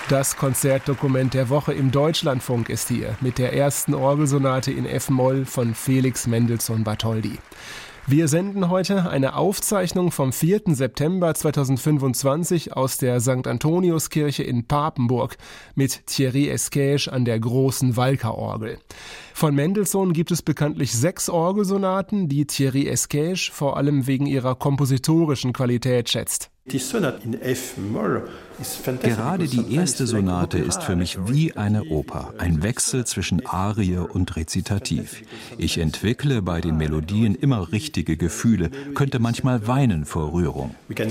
Das Konzertdokument der Woche im Deutschlandfunk ist hier mit der ersten Orgelsonate in F-Moll von Felix Mendelssohn Bartholdy. Wir senden heute eine Aufzeichnung vom 4. September 2025 aus der St. Antoniuskirche in Papenburg mit Thierry Esquèche an der großen Walker-Orgel. Von Mendelssohn gibt es bekanntlich 6 Orgelsonaten, die Thierry Esquèche vor allem wegen ihrer kompositorischen Qualität schätzt. Gerade die erste Sonate ist für mich wie eine Oper, ein Wechsel zwischen Arie und Rezitativ. Ich entwickle bei den Melodien immer richtige Gefühle, könnte manchmal weinen vor Rührung.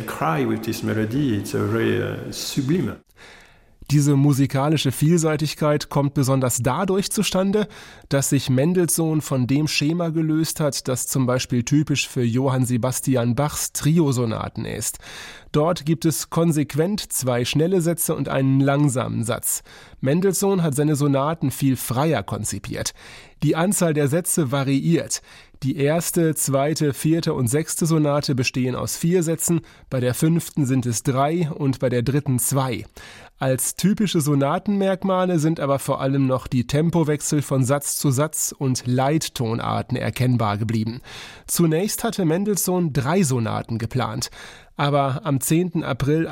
Diese musikalische Vielseitigkeit kommt besonders dadurch zustande, dass sich Mendelssohn von dem Schema gelöst hat, das zum Beispiel typisch für Johann Sebastian Bachs Triosonaten ist. Dort gibt es konsequent 2 schnelle Sätze und einen langsamen Satz. Mendelssohn hat seine Sonaten viel freier konzipiert. Die Anzahl der Sätze variiert. Die erste, zweite, 4. und 6. Sonate bestehen aus 4 Sätzen, bei der 5. sind es 3 und bei der 3. 2. Als typische Sonatenmerkmale sind aber vor allem noch die Tempowechsel von Satz zu Satz und Leittonarten erkennbar geblieben. Zunächst hatte Mendelssohn 3 Sonaten geplant. Aber am 10. April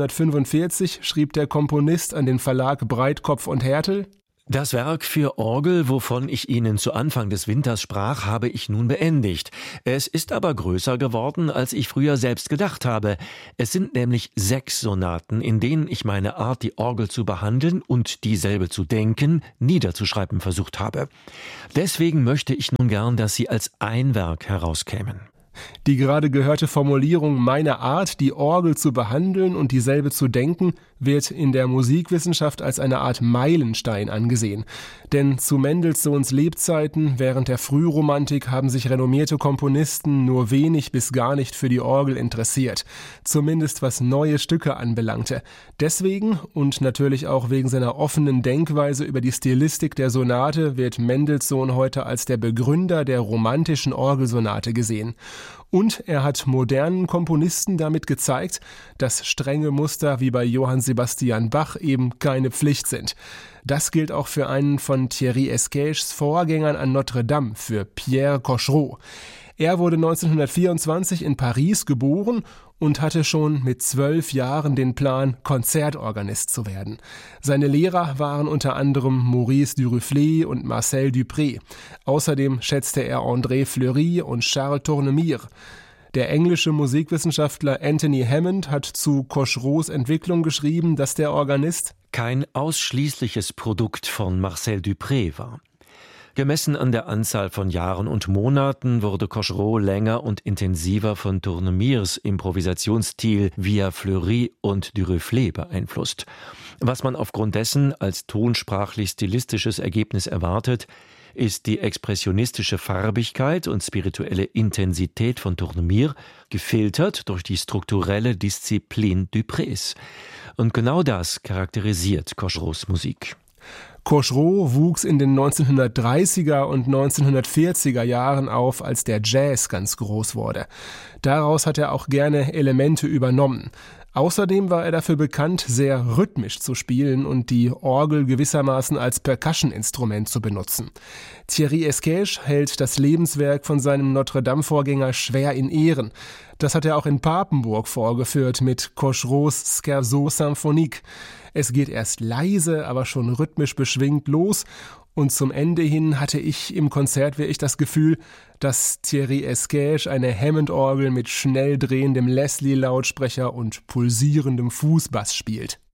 1845 schrieb der Komponist an den Verlag Breitkopf und Härtel: Das Werk für Orgel, wovon ich Ihnen zu Anfang des Winters sprach, habe ich nun beendigt. Es ist aber größer geworden, als ich früher selbst gedacht habe. Es sind nämlich 6 Sonaten, in denen ich meine Art, die Orgel zu behandeln und dieselbe zu denken, niederzuschreiben versucht habe. Deswegen möchte ich nun gern, dass sie als ein Werk herauskämen. Die gerade gehörte Formulierung »meine Art, die Orgel zu behandeln und dieselbe zu denken« wird in der Musikwissenschaft als eine Art Meilenstein angesehen. Denn zu Mendelssohns Lebzeiten während der Frühromantik haben sich renommierte Komponisten nur wenig bis gar nicht für die Orgel interessiert. Zumindest was neue Stücke anbelangte. Deswegen und natürlich auch wegen seiner offenen Denkweise über die Stilistik der Sonate wird Mendelssohn heute als der Begründer der romantischen Orgelsonate gesehen. Und er hat modernen Komponisten damit gezeigt, dass strenge Muster wie bei Johann Sebastian Bach eben keine Pflicht sind. Das gilt auch für einen von Thierry Esquèches Vorgängern an Notre Dame, für Pierre Cochereau. Er wurde 1924 in Paris geboren und hatte schon mit 12 Jahren den Plan, Konzertorganist zu werden. Seine Lehrer waren unter anderem Maurice Duruflé und Marcel Dupré. Außerdem schätzte er André Fleury und Charles Tournemire. Der englische Musikwissenschaftler Anthony Hammond hat zu Cochereaus Entwicklung geschrieben, dass der Organist kein ausschließliches Produkt von Marcel Dupré war. Gemessen an der Anzahl von Jahren und Monaten wurde Cochereau länger und intensiver von Tournemires Improvisationsstil via Fleury und Duruflé beeinflusst. Was man aufgrund dessen als tonsprachlich-stilistisches Ergebnis erwartet, ist die expressionistische Farbigkeit und spirituelle Intensität von Tournemire, gefiltert durch die strukturelle Disziplin Duprés. Und genau das charakterisiert Cochereaus Musik. Cochereau wuchs in den 1930er und 1940er Jahren auf, als der Jazz ganz groß wurde. Daraus hat er auch gerne Elemente übernommen. Außerdem war er dafür bekannt, sehr rhythmisch zu spielen und die Orgel gewissermaßen als Percussion-Instrument zu benutzen. Thierry Esquèche hält das Lebenswerk von seinem Notre-Dame-Vorgänger schwer in Ehren. Das hat er auch in Papenburg vorgeführt mit Cochereaus Scherzo symphonique. Es geht erst leise, aber schon rhythmisch beschwingt los. Und zum Ende hin hatte ich im Konzert wirklich das Gefühl, dass Thierry Esquèche eine Hammond-Orgel mit schnell drehendem Leslie-Lautsprecher und pulsierendem Fußbass spielt.